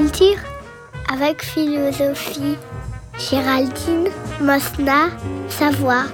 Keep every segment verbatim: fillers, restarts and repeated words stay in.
culture avec philosophie. Géraldine Mosna, Savoie.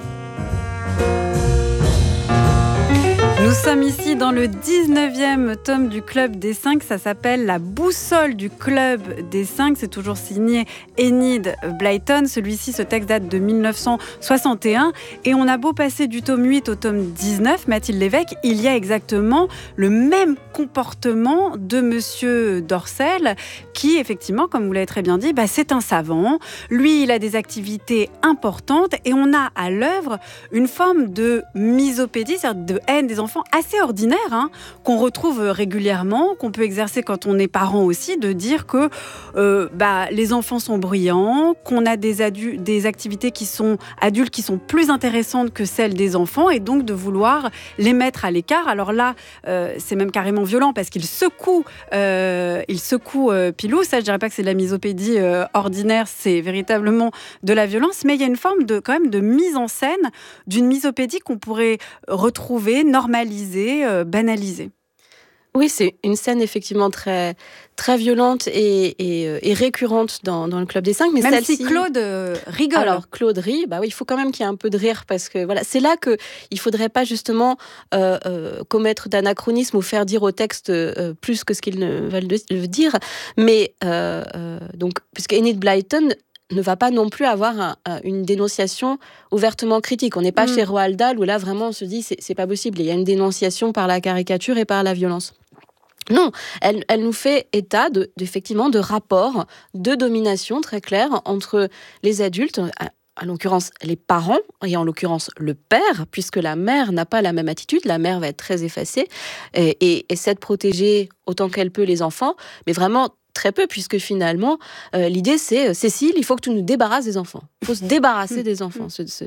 Nous sommes ici dans le dix-neuvième tome du Club des Cinq. Ça s'appelle La boussole du Club des Cinq. C'est toujours signé Enid Blyton. Celui-ci, ce texte date de mille neuf cent soixante et un. Et on a beau passer du tome huit au tome dix-neuf, Mathilde Lévesque, il y a exactement le même comportement de Monsieur Dorcel qui, effectivement, comme vous l'avez très bien dit, bah, c'est un savant. Lui, il a des activités importantes et on a à l'œuvre une forme de misopédie, c'est-à-dire de haine des enfants assez ordinaire, hein, qu'on retrouve régulièrement, qu'on peut exercer quand on est parent aussi, de dire que euh, bah, les enfants sont bruyants, qu'on a des, adu- des activités qui sont adultes qui sont plus intéressantes que celles des enfants et donc de vouloir les mettre à l'écart. Alors là, euh, c'est même carrément violent parce qu'il secoue, euh, il secoue euh, Pilou. Ça, je dirais pas que c'est de la misopédie euh, ordinaire, c'est véritablement de la violence, mais il y a une forme de, quand même de mise en scène d'une misopédie qu'on pourrait retrouver, normalisée, euh, banalisée. Oui, c'est une scène effectivement très, très violente et, et, et récurrente dans, dans le Club des Cinq. Mais même celle-ci... si Claude euh, rigole. Alors, Claude rit, bah oui, il faut quand même qu'il y ait un peu de rire parce que voilà, c'est là qu'il ne faudrait pas justement euh, euh, commettre d'anachronisme ou faire dire au texte euh, plus que ce qu'ils ne veulent le dire. Mais, euh, euh, donc, puisque Enid Blyton ne va pas non plus avoir un, un, une dénonciation ouvertement critique. On n'est pas mmh. chez Roald Dahl où là vraiment on se dit c'est, c'est pas possible. Il y a une dénonciation par la caricature et par la violence. Non, elle, elle nous fait état de, effectivement de rapports de domination très clairs entre les adultes, en l'occurrence les parents, et en l'occurrence le père, puisque la mère n'a pas la même attitude, la mère va être très effacée et, et essaie de protéger autant qu'elle peut les enfants, mais vraiment très peu, puisque finalement, euh, l'idée c'est « Cécile, il faut que tu nous débarrasses des enfants. Il faut se débarrasser des enfants. »